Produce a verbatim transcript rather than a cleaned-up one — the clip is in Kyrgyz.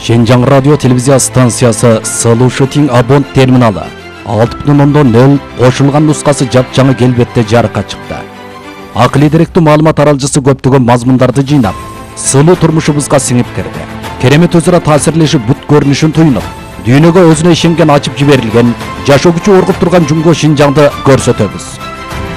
Шинжаң радио телевизия станциясы Solution Abon терминалы алты бүтүн ондон нөл кошулган нускасы жапжаңы келбетте жарыкка чыкты. Акылий деректүү маалымат аралжысы көптөгөн мазмундарды жыйнап, сылуу турмушубузга сиңип кирди. Керемет өзара таасирлешип бут көрүнүшүн туйнуп, дүйнөгө өзүнө ишенген ачып жиберилген, жашоо күчү оргуп турган Жумго Шинжаңды көрсөтөбүз.